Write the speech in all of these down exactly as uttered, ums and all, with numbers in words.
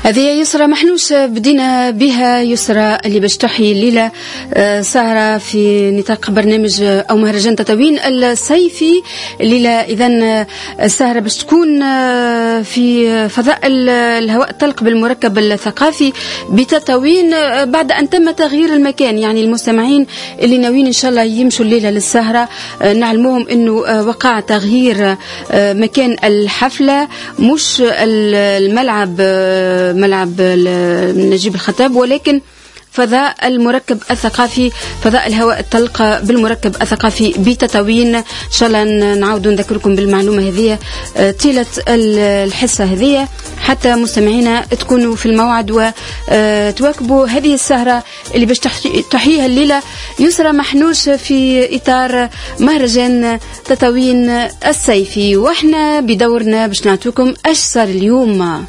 هذه يسرى محنوش بدينا بها يسرى اللي باش تحيي الليلة سهرة في نطاق برنامج أو مهرجان تطاوين الصيفي الليلة. إذن السهرة باش تكون في فضاء الهواء الطلق بالمركب الثقافي بتطاوين بعد أن تم تغيير المكان. يعني المستمعين اللي ناويين إن شاء الله يمشوا الليلة للسهرة نعلموهم أنه وقع تغيير مكان الحفلة، مش الملعب ملعب نجيب الخطاب ولكن فضاء المركب الثقافي، فضاء الهواء الطلق بالمركب الثقافي بتطاوين. ان شاء الله نعاودوا نذكركم بالمعلومه هذه طيله الحصه هذه حتى مستمعينا تكونوا في الموعد وتواكبوا هذه السهره اللي باش تحييها الليله يسرى محنوش في اطار مهرجان تطاوين الصيفي. واحنا بدورنا باش نعطيكم ايش صار اليوم.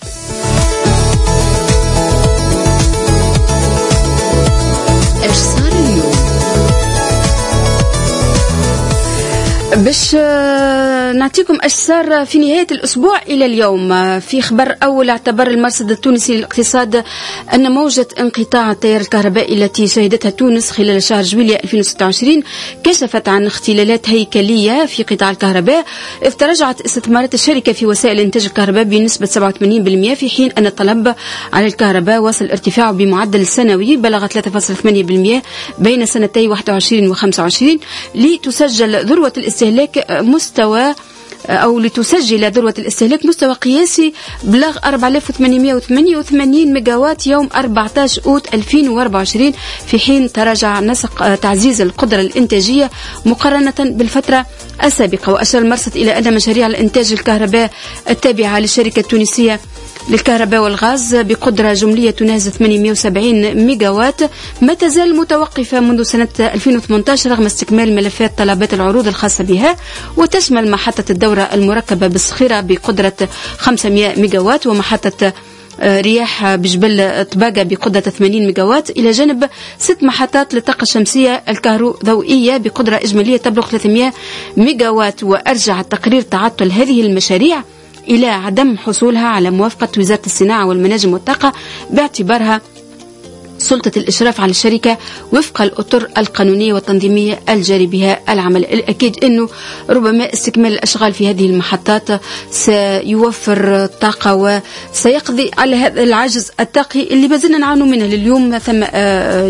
باش نعطيكم ايش صار في نهاية الأسبوع إلى اليوم. في خبر أول، اعتبر المرصد التونسي للاقتصاد أن موجة انقطاع التيار الكهربائي التي شهدتها تونس خلال شهر جويلية ألفين وستة وعشرين كشفت عن اختلالات هيكلية في قطاع الكهرباء، إذ تراجعت استثمارات الشركة في وسائل إنتاج الكهرباء بنسبة سبعة وثمانين بالمئة، في حين أن الطلب على الكهرباء وصل ارتفاعه بمعدل سنوي بلغ ثلاثة فاصلة ثمانية بالمئة بين سنتي واحد وعشرين وخمسة وعشرين، لتسجل ذروة الاستهلاك مستوى أو لتسجل ذروة الاستهلاك مستوى قياسي بلغ أربعة آلاف وثمانمئة وثمانية وثمانين ميجاوات يوم أربعة عشر أوت ألفين وأربعة وعشرين، في حين تراجع نسق تعزيز القدرة الإنتاجية مقارنة بالفترة السابقة. وأشار المرصد إلى أن مشاريع الإنتاج الكهرباء التابعة للشركة التونسية للكهرباء والغاز بقدرة جملية تناهز ثمانمئة وسبعين ميجاوات ما تزال متوقفة منذ سنة ألفين وثمانية عشر رغم استكمال ملفات طلبات العروض الخاصة بها، وتشمل محطة الدورة المركبة بالصخيرة بقدرة خمسمئة ميجاوات ومحطة رياح بجبل طباقة بقدرة ثمانين ميجاوات، إلى جانب ست محطات للطاقة الشمسية الكهروضوئية بقدرة إجمالية تبلغ ثلاثمئة ميجاوات. وأرجع التقرير تعطل هذه المشاريع إلى عدم حصولها على موافقة وزارة الصناعة والمناجم والطاقة باعتبارها سلطة الإشراف على الشركة وفق الأطر القانونية والتنظيمية الجاري بها العمل. الأكيد أنه ربما استكمال الأشغال في هذه المحطات سيوفر طاقة وسيقضي على هذا العجز الطاقي اللي بزلنا نعانوا منه لليوم. ثم